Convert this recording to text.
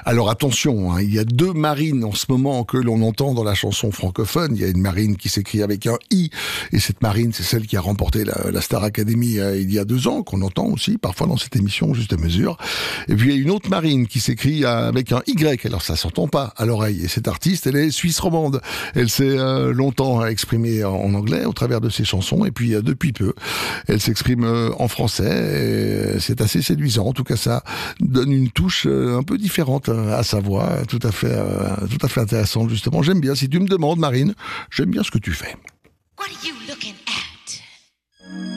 Alors attention, il y a 2 Marines en ce moment que l'on entend dans la chanson francophone. Il y a une Marine qui s'écrit avec un I, et cette Marine, c'est celle qui a remporté la Star Academy il y a 2 ans, qu'on entend aussi parfois dans cette émission, Juste Mesure. Et puis il y a une autre Marine qui s'écrit avec un Y, alors ça s'entend pas à l'oreille. Et cette artiste, elle est suisse romande. Elle s'est longtemps exprimée en anglais au travers de ses chansons, et puis depuis peu, elle s'exprime en français. Et c'est assez séduisant. En tout cas, ça donne une touche un peu différente à sa voix, tout à fait intéressante justement. J'aime bien. Si tu me demandes, Marine, j'aime bien ce que tu fais. What do you